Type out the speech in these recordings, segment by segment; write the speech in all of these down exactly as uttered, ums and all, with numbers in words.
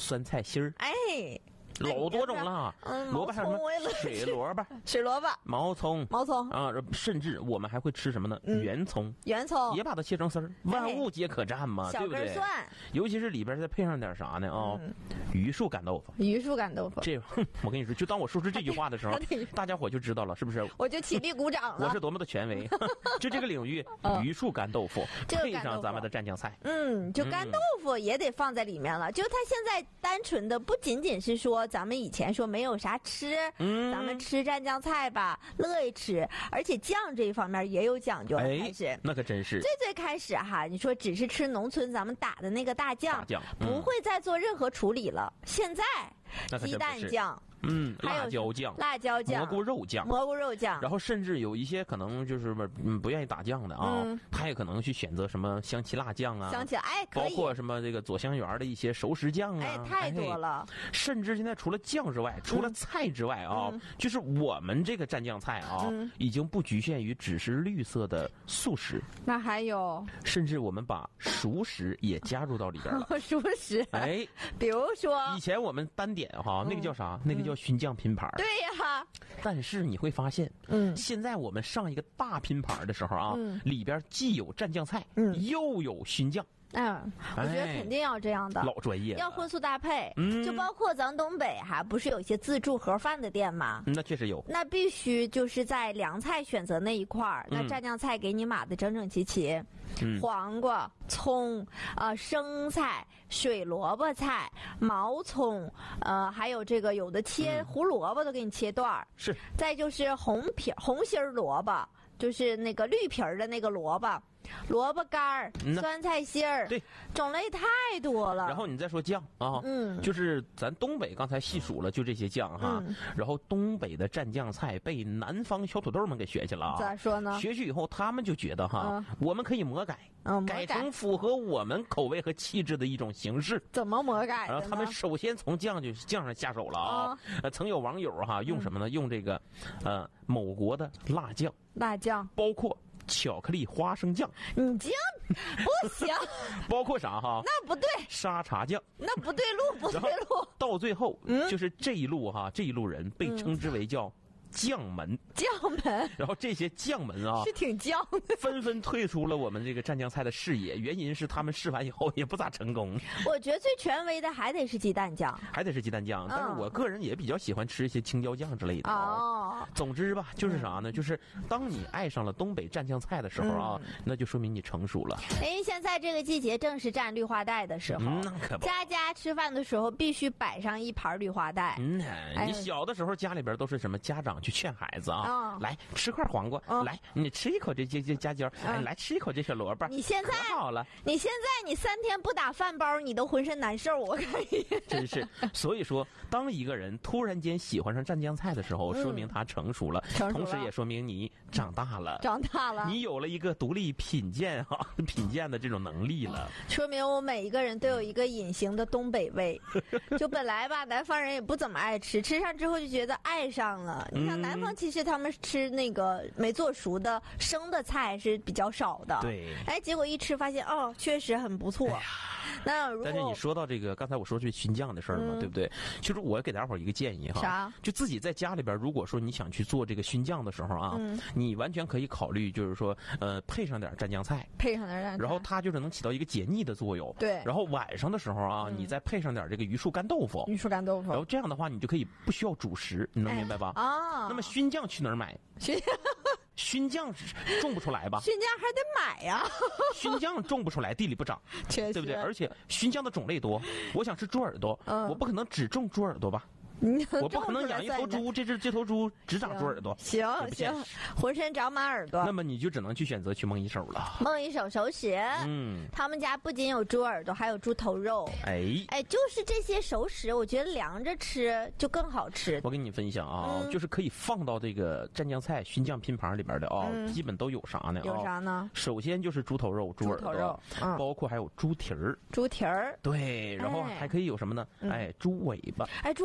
酸菜心儿， 哎。 老多种了， 嗯， 萝卜还有什么水萝卜、 水萝卜、 毛葱、 毛葱啊，甚至我们还会吃什么呢？嗯、圆葱， 圆葱也把它切成丝儿，万物皆可蘸嘛， 哎、 对不对？ 小根蒜， 尤其是里边再配上点啥呢？啊、哦，嗯、榆树干豆腐， 榆树干豆腐， 这我跟你说，就当我说出这句话的时候，大家伙就知道了，是不是？ 我就起立鼓掌了， 我是多么的权威。就这个领域，榆树干豆腐、嗯、配上咱们的蘸酱菜， 嗯，就干豆腐也得放在里面了。嗯、就它现在单纯的不仅仅是说咱们以前说。没有啥吃，嗯，咱们吃蘸酱菜吧，乐意吃，而且酱这一方面也有讲究。 哎， 开始那可真是最最开始哈，你说只是吃农村咱们打的那个大酱， 大酱、 嗯、不会再做任何处理了。现在鸡蛋酱。 嗯，辣椒酱、 辣椒酱、 蘑菇肉酱、 蘑菇肉酱， 然后甚至有一些可能就是嗯不愿意打酱的啊，嗯、他也可能去选择什么香琪辣酱啊， 香琪哎，可以， 包括什么这个左香园的一些熟食酱啊， 哎，太多了。 哎、甚至现在除了酱之外，除了菜之外啊，嗯、就是我们这个蘸酱菜啊，嗯、已经不局限于只是绿色的素食， 那还有， 甚至我们把熟食也加入到里边了。 熟食， 哎， 比如说以前我们单点哈，那个叫啥？嗯、那个叫熏酱拼盘。 对呀， 但是你会发现，嗯，现在我们上一个大拼盘的时候啊，嗯、里边既有蘸酱菜，嗯，又有熏酱。 嗯，我觉得肯定要这样的， 哎、老专业， 要荤素搭配。 嗯， 就包括咱东北哈，不是有一些自助盒饭的店吗？ 嗯、那确实有。 那必须就是在凉菜选择那一块儿，嗯、那蘸酱菜给你码的整整齐齐，嗯、黄瓜、葱、呃生菜、水萝卜菜、毛葱，呃还有这个有的切胡萝卜都给你切段儿， 是。 再就是红皮红心萝卜，就是那个绿皮儿的那个萝卜。萝卜干儿、嗯、酸菜心儿， 对， 种类太多了。 然后你再说酱啊，嗯，就是咱东北刚才细数了，就这些酱哈。嗯、然后东北的蘸酱菜被南方小土豆们给学去了啊。 咋说呢？ 学去以后，他们就觉得哈，嗯、我们可以魔改， 嗯， 改成符合我们口味和气质的一种形式。 怎么魔改？ 然后他们首先从酱就酱上下手了啊。嗯、呃，曾有网友哈用什么呢？嗯、用这个呃某国的辣酱， 辣酱包括。巧克力花生酱， 你这不行。 包括啥哈？ 那不对。 沙茶酱， 那不对路，不对路。 到最后，嗯，就是这一路哈，这一路人被称之为叫将门， 将门。 然后这些将门啊， 是挺将的， 纷纷退出了我们这个蘸酱菜的视野。原因是他们试完以后也不咋成功。 我觉得最权威的还得是鸡蛋酱， 还得是鸡蛋酱。但是我个人也比较喜欢吃一些青椒酱之类的。哦，总之吧，就是啥呢？就是当你爱上了东北蘸酱菜的时候啊，嗯、那就说明你成熟了。 因为现在这个季节正是蘸绿化带的时候， 嗯、那可不， 家家吃饭的时候必须摆上一盘绿化带。 嗯，你小的时候家里边都是什么家长去劝孩子啊，哦、来吃块黄瓜，哦、来你吃一口这这这夹椒，嗯、哎，来吃一口这小萝卜。 你现在好了， 你现在你三天不打饭包，你都浑身难受，我可以。 真是，所以说，当一个人突然间喜欢上蘸酱菜的时候，嗯、说明他成熟了， 成熟了， 同时也说明你长大了， 长大了， 你有了一个独立品鉴哈、啊、品鉴的这种能力了。 说明我每一个人都有一个隐形的东北味，就本来吧，南方人也不怎么爱吃，吃上之后就觉得爱上了。你看南方其实他们吃那个没做熟的生的菜是比较少的， 对， 哎，结果一吃发现哦，确实很不错。哎、那如果但是你说到这个，刚才我说这熏酱的事儿嘛，嗯、对不对？其实我给大伙儿一个建议哈， 啥？ 就自己在家里边，如果说你想去做这个熏酱的时候啊，嗯、你完全可以考虑，就是说呃，配上点蘸酱菜， 配上点蘸酱菜， 然后它就是能起到一个解腻的作用。 对。 然后晚上的时候啊，嗯、你再配上点这个榆树干豆腐， 榆树干豆腐， 然后这样的话，你就可以不需要主食，你能明白吧？ 啊、哎。 那么熏酱去哪儿买？ 熏熏酱种不出来吧？ 熏酱还得买呀、啊。 熏酱种不出来，地里不长， 对不对？而且熏酱的种类多，我想吃猪耳朵，嗯、我不可能只种猪耳朵吧？我不可能养一头猪，这只这头猪只长猪耳朵， 行行，浑身长满耳朵。 那么你就只能去选择去梦一手了。 梦一手熟食，嗯，他们家不仅有猪耳朵，还有猪头肉。 哎哎，就是这些熟食，我觉得凉着吃就更好吃。 我跟你分享啊，嗯、就是可以放到这个蘸酱菜、熏酱拼盘里边的啊，嗯、基本都有啥呢？ 有啥呢？ 首先就是猪头肉、猪耳朵， 肉嗯、 包括还有猪蹄儿。 猪蹄儿， 对，然后还可以有什么呢？嗯、哎，猪尾巴。 哎，猪尾巴好吃。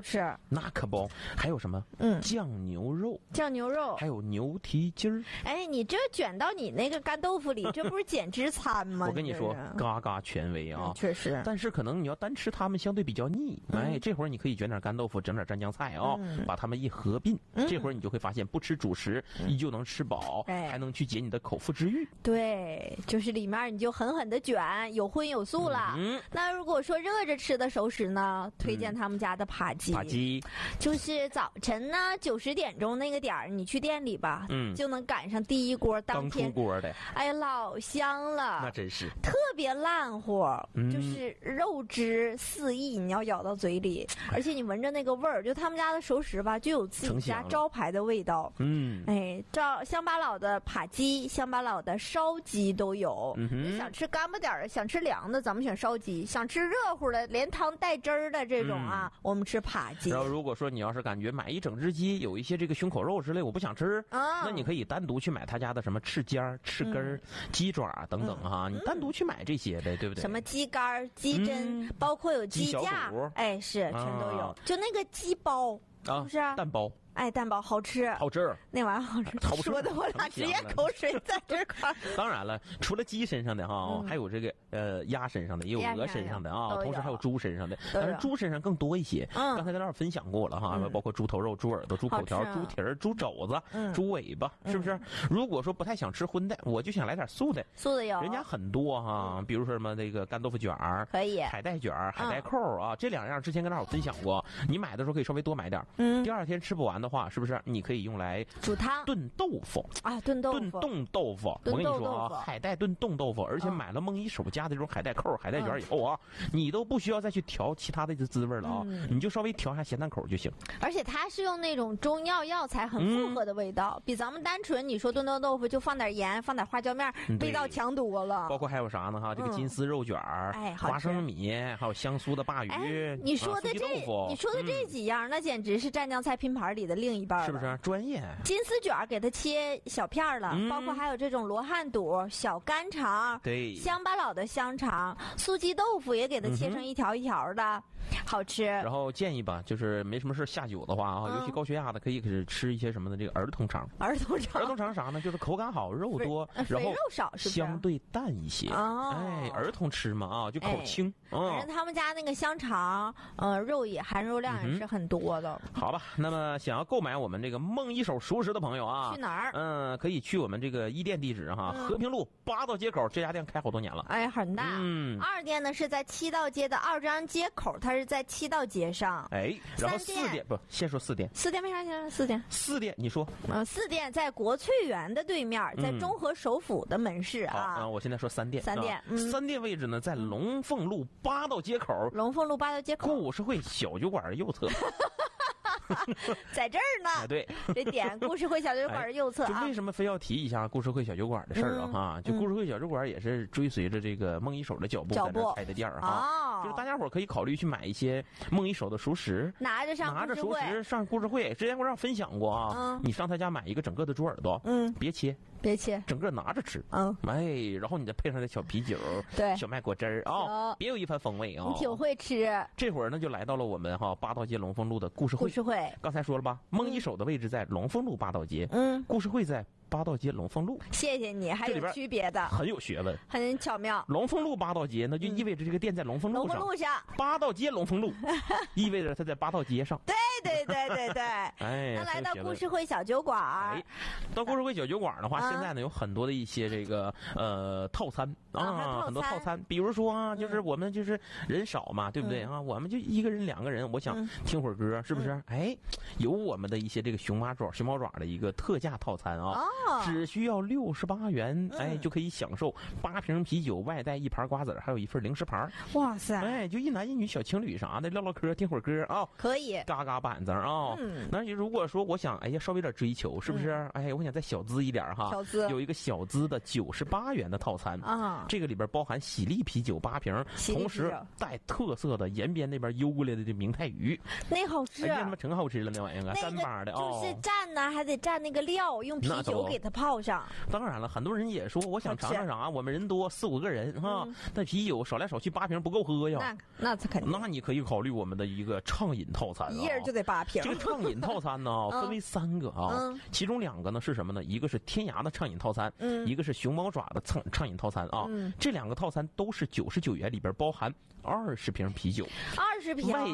吃。 那可不，还有什么？嗯，酱牛肉， 酱牛肉， 还有牛蹄筋儿。 哎，你这卷到你那个干豆腐里，这不是减脂餐吗？ 我跟你说，嘎嘎权威啊， 确实。 但是可能你要单吃它们相对比较腻，嗯、哎，这会儿你可以卷点干豆腐，整点蘸酱菜啊、哦嗯，把它们一合并，嗯、这会儿你就会发现不吃主食依旧能吃饱，哎、还能去解你的口腹之欲。 对，就是里面你就狠狠的卷，有荤有素了。嗯、那如果说热着吃的熟食呢，推荐他们家的扒鸡。 扒鸡就是早晨呢九十点钟那个点儿，你去店里吧，嗯，就能赶上第一锅当天刚出锅的， 哎呀，老香了， 那真是特别烂乎，嗯、就是肉汁四溢，你要咬到嘴里，而且你闻着那个味儿，就他们家的熟食吧，就有自己家招牌的味道。嗯，哎，照乡巴佬的扒鸡、乡巴佬的烧鸡都有。嗯、你想吃干巴点儿，想吃凉的，咱们选烧鸡；想吃热乎的，连汤带汁儿的这种啊，嗯、我们吃扒鸡。 然后如果说你要是感觉买一整只鸡有一些这个胸口肉之类我不想吃，啊、那你可以单独去买他家的什么翅尖儿、翅根儿、嗯、鸡爪等等哈、嗯，你单独去买这些呗，对不对？ 什么鸡肝、鸡胗、嗯，包括有鸡架，哎，是全都有。啊、就那个鸡包，是不是？ 蛋包。 哎，蛋包好吃， 好吃， 那玩意儿好吃， 好吃说的我俩直接口水在这块。 当然了，除了鸡身上的哈，嗯、还有这个呃鸭身上的，也有鹅身上的啊，同时还有猪身上的，但是猪身上更多一些。嗯、刚才跟大家分享过了哈，嗯、包括猪头肉、猪耳朵、猪口条、猪蹄儿、猪肘子、嗯、猪尾巴，是不是？嗯、如果说不太想吃荤的，我就想来点素的。 素的有， 人家很多哈，比如说什么那个干豆腐卷儿， 可以， 海带卷儿、海带扣啊，这两样之前跟大伙分享过，你买的时候可以稍微多买点。嗯，第二天吃不完的话，是不是你？可以用来煮汤、 炖豆腐啊，炖豆腐、 炖冻豆腐。我跟你说啊，海带炖冻豆腐，而且买了梦一手家的这种海带扣、海带卷以后啊，嗯、你都不需要再去调其他的滋味了啊，嗯、你就稍微调一下咸淡口就行。 而且它是用那种中药药材很复合的味道，嗯、比咱们单纯你说炖冻豆腐就放点盐、放点花椒面，味道强多了。 包括还有啥呢？哈，这个金丝肉卷儿、嗯、哎，花生米，还有香酥的鲅鱼。 哎、你说的这， 啊、 你说的这几样，嗯、那简直是蘸酱菜拼盘里的另一半了， 是不是？专业。 金丝卷给它切小片了，嗯、包括还有这种罗汉肚、小干肠， 对， 乡巴佬的香肠、素鸡豆腐也给它切成一条一条的，嗯、好吃。 然后建议吧，就是没什么事下酒的话啊，嗯、尤其高血压的，可以可是吃一些什么的这个儿童肠。 儿童肠， 儿童肠啥呢？就是口感好，肉多，然后肉少，是不是相对淡一些？哦，哎，儿童吃嘛啊，就口轻。 反正、哎嗯、他们家那个香肠，呃，肉也含肉量也是很多的。 嗯、好吧，那么想要购买我们这个梦一手熟食的朋友啊， 去哪儿？ 嗯，可以去我们这个一店地址哈，嗯、和平路八道街口，这家店开好多年了。 哎，很大。嗯，二店呢是在七道街的二张街口，它是在七道街上。 哎，然后四店不，先说四店。 四店为啥先说四店？ 四店你说？ 呃，四店在国粹园的对面，在中和首府的门市啊。 好，嗯，我现在说三店。 三店， 嗯、三店位置呢在龙凤路八道街口。 龙凤路八道街口。 故事会小酒馆右侧。 在这儿呢， 哎、对， 这点故事会小酒馆右侧啊、 哎。就为什么非要提一下故事会小酒馆的事儿啊？哈、嗯，就故事会小酒馆也是追随着这个梦一手的脚步在这开的店儿哈。哦，就是大家伙可以考虑去买一些梦一手的熟食， 拿着上拿着熟食上故事会。之前我让分享过啊，嗯、你上他家买一个整个的猪耳朵，嗯，别切。 别切， 整个拿着吃，嗯，哎，然后你再配上点小啤酒， 对， 小麦果汁儿啊、哦，别有一番风味啊、哦！ 你挺会吃。 这会儿呢，就来到了我们哈八道街龙凤路的故事会。 故事会， 刚才说了吧，梦一手的位置在龙凤路八道街，嗯，故事会在八道街龙凤路。 谢谢你，还有区别的， 很有学问， 很巧妙。 龙凤路八道街，那就意味着这个店在龙凤路上。 龙凤路上， 八道街龙凤路，意味着它在八道街上。 对对对对对，哎，那来到故事会小酒馆，哎， 到故事会小酒馆的话，啊、现在呢有很多的一些这个呃套餐啊， 啊很多套餐，比如说啊，就是我们就是人少嘛，嗯、对不对啊？我们就一个人两个人，我想听会儿歌，是不是？嗯、哎，有我们的一些这个熊猫爪、熊猫爪的一个特价套餐啊，哦、只需要六十八元，哎，嗯、就可以享受八瓶啤酒，外带一盘瓜子，还有一份零食盘。 哇塞！ 哎，就一男一女小情侣啥的，唠唠嗑，听会儿歌啊， 可以， 嘎嘎。 板子啊。嗯，那如果说我想，哎呀，稍微有点追求，是不是？嗯、哎，我想再小资一点哈， 小资有一个小资的九十八元的套餐啊，这个里边包含喜力啤酒八瓶，同时带特色的延边那边邮过来的这明太鱼， 那好吃， 哎呀，他妈真好吃了那玩意儿啊，干巴的哦， 就是蘸呢，还得蘸那个料，用啤酒给它泡上。 当然了，很多人也说，我想尝尝啥，我们人多四五个人哈，那啤酒少来少去八瓶不够喝呀， 那那肯定， 那你可以考虑我们的一个畅饮套餐， 一人就得八瓶。 这个畅饮套餐呢，分为三个啊，其中两个呢是什么呢？一个是天涯的畅饮套餐，一个是熊猫爪的畅畅饮套餐啊。这两个套餐都是九十九元，里边包含二十瓶啤酒， 二十瓶， 外